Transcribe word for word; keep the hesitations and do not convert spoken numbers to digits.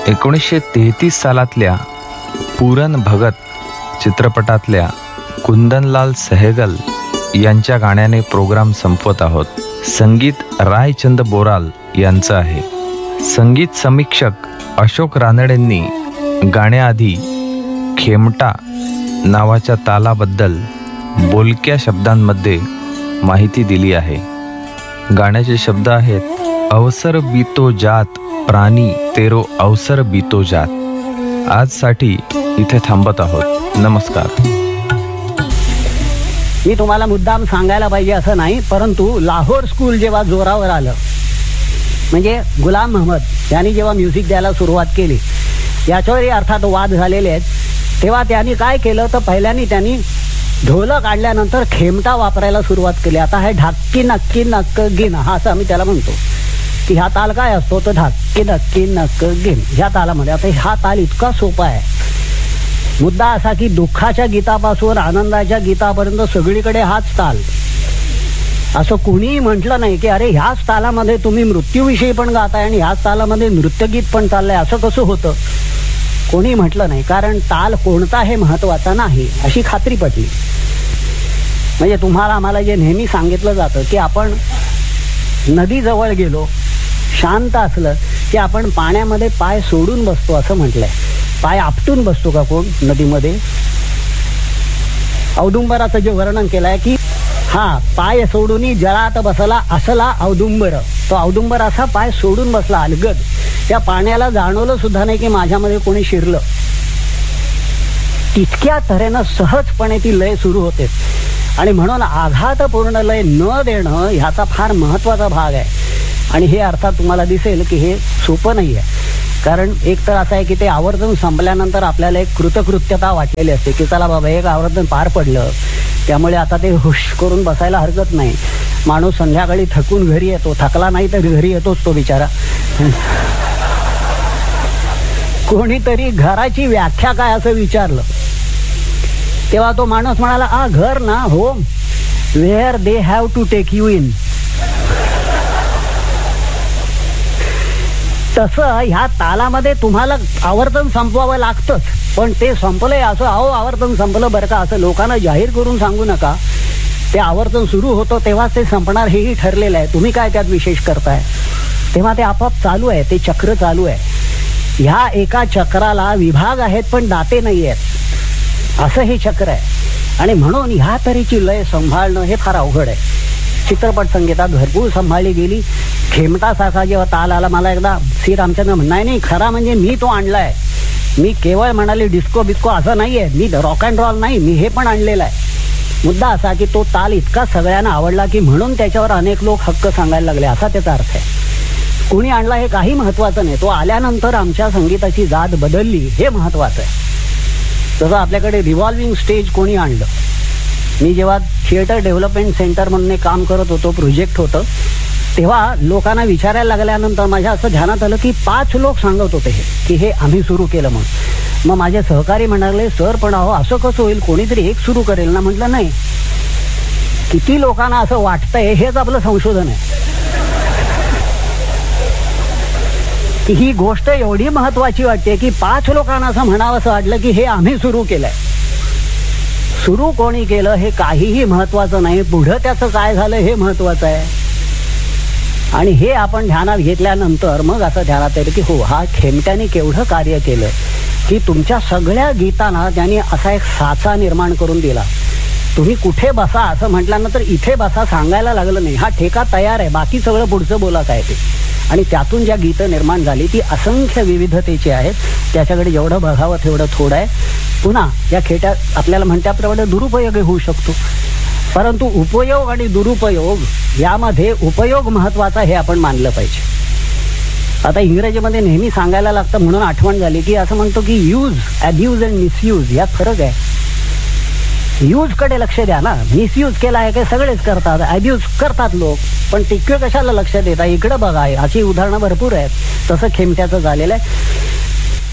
एकोणीसशे तेहतीस सालातल्या पूरन भगत चित्रपटातल्या कुंदनलाल सहगल यांच्या गाण्याने प्रोग्राम संपवत आहोत. संगीत रायचंद बोराल यांचं आहे. संगीत समीक्षक अशोक रानडेंनी गाण्याआधी खेमटा नावाच्या तालाबद्दल बोलक्या शब्दांमध्ये माहिती दिली आहे. गाण्याचे शब्द आहेत, अवसर बीतो जात प्राणी तेरो अवसर बीतो जात. आजसाठी इथे थांबत आहोत. नमस्कार. मी तुम्हाला मुद्दाम सांगायला पाहिजे असं नाही, परंतु लाहोर स्कूल जेव्हा जोरावर आलं, म्हणजे गुलाम महमद यांनी जेव्हा म्युझिक द्यायला सुरुवात केली, याच्यावरही अर्थात वाद झालेले आहेत. तेव्हा त्यांनी काय केलं तर पहिल्यांदा त्यांनी ढोलं काढल्यानंतर खेमटा वापरायला सुरुवात केली. आता हे ढाक्की नक्की नक्क गिन हा असं आम्ही त्याला म्हणतो की ह्या ताल काय असतो तर ढाक्की नक्की नक्क गिन ह्या तालामध्ये. आता हा ताल इतका सोपा आहे. मुद्दा असा की दुःखाच्या गीतापासून आनंदाच्या गीतापर्यंत सगळीकडे हाच ताल. असं कुणीही म्हटलं नाही की अरे ह्याच तालामध्ये तुम्ही मृत्यूविषयी पण गाताय आणि ह्याच तालामध्ये नृत्यगीत पण चाललंय, असं कसं होतं. कोणी म्हटलं नाही, कारण ताल कोणता हे महत्वाचा नाही अशी खात्री पटली. म्हणजे तुम्हाला आम्हाला जे नेहमी सांगितलं जातं की आपण नदीजवळ गेलो, शांत असलं की आपण पाण्यामध्ये पाय सोडून बसतो असं म्हटलंय. पाय आपटून बसतो का कोण नदीमध्ये? औदुंबराचं जे वर्णन केलंय की हा पाय सोडून जळात बसला असला औदुंबर, तो औदुंबर असा पाय सोडून बसला अलगद. त्या पाण्याला जाणवलं सुद्धा नाही की माझ्यामध्ये कोणी शिरलं. तितक्या तऱ्हेनं सहजपणे ती लय सुरू होते. आणि म्हणून आघातपूर्ण लय न देणं ह्याचा फार महत्वाचा भाग आहे. आणि हे अर्थात तुम्हाला दिसेल की हे सोपं नाही आहे. कारण एक तर असं आहे की ते आवर्तन संपल्यानंतर आपल्याला एक कृतकृत्यता वाटलेली असते की चला बाबा एक आवर्तन पार पडलं, त्यामुळे आता ते हुश करून बसायला हरकत नाही. माणूस संध्याकाळी थकून घरी येतो, थकला नाही तर घरी येतोच तो बिचारा. कोणीतरी घराची व्याख्या काय असं विचारलं, तेव्हा तो माणूस म्हणाला, आ घर ना home where they have to take you in. तसं ह्या तालामध्ये तुम्हाला आवर्तन संपवावं लागतंच, पण ते संपलंय असं अहो आवर्तन संपलं बरं का असं लोकांना जाहीर करून सांगू नका. ते आवर्तन सुरू होतं तेव्हाच ते संपणार हेही ठरलेलं आहे. तुम्ही काय त्यात विशेष करताय? तेव्हा ते आपोआप चालू आहे, ते चक्र चालू आहे. ह्या एका चक्राला विभाग आहेत पण दाते नाही आहेत, असं हे चक्र आहे. आणि म्हणून ह्या तऱ्हेची लय सांभाळणं हे फार अवघड आहे. चित्रपट संगीतात भरपूर सांभाळली गेली. खेमटासारखा जेव्हा ताल आला, मला एकदा सी रामचंद्र म्हणणार नाही खरा म्हणजे मी तो आणलाय, मी केवळ म्हणाले डिस्को बिस्को असं नाहीये, मी रॉक अँड रॉल नाही, मी हे पण आणलेलं आहे. मुद्दा असा की तो ताल इतका सगळ्यांना आवडला की म्हणून त्याच्यावर अनेक लोक हक्क सांगायला लागले, असा त्याचा अर्थ आहे. कुणी आणला हे काही महत्वाचं नाही, तो आल्यानंतर आमच्या संगीताची जात बदलली हे महत्वाचं आहे. तसं आपल्याकडे रिव्हॉल्विंग स्टेज कोणी आणलं. मी जेव्हा थिएटर डेव्हलपमेंट सेंटर म्हणून काम करत होतो, प्रोजेक्ट होतं, तेव्हा लोकांना विचारायला लागल्यानंतर माझ्या असं ध्यानात आलं की पाच लोक सांगत होते हे की हे आम्ही सुरू केलं म्हणून. मग माझे सहकारी म्हणाले, सर पण अहो असं कसं होईल, कोणीतरी एक सुरू करेल ना. म्हटलं नाही, किती लोकांना असं वाटतंय हेच आपलं संशोधन आहे. की ही गोष्ट एवढी महत्वाची वाटते की पाच लोकांना असं म्हणावं असं वाटलं की हे आम्ही सुरू केलंय. सुरू कोणी केलं हे काहीही महत्वाचं नाही, पुढं त्याचं काय झालं हे महत्वाचं आहे. आणि हे आपण ध्यानात घेतल्यानंतर मग असं ध्यानात येतं की हो हा खेमट्याने केवढं कार्य केलं की तुमच्या सगळ्या गीतांना त्यांनी असा एक साचा निर्माण करून दिला. तुम्ही कुठे बसा असं म्हटल्यानंतर इथे बसा सांगायला लागलं नाही, हा ठेका तयार आहे, बाकी सगळं पुढचं बोला काय ते. आणि त्यातून ज्या गीतं निर्माण झाली ती असंख्य विविधतेची आहेत. त्याच्याकडे जेवढं बघावं तेवढं थोडं आहे. पुन्हा या खेट्यात आपल्याला म्हणण्याप्रमाणे दुरुपयोग होऊ शकतो, परंतु उपयोग आणि दुरुपयोग यामध्ये उपयोग महत्वाचा हे आपण मानलं पाहिजे. आता इंग्रजीमध्ये नेहमी सांगायला लागतं म्हणून आठवण झाली की असं म्हणतो की यूज, अब्यूज अँड मिसयूज यात फरक आहे. यूज कडे लक्ष द्या ना, मिसयूज केला आहे काय सगळेच करतात, अब्यूज करतात लोक, पण तिकडे कशाला लक्ष देता, इकडे बघा. अशी उदाहरणं भरपूर आहेत. तसं खेमट्याचं झालेलं आहे.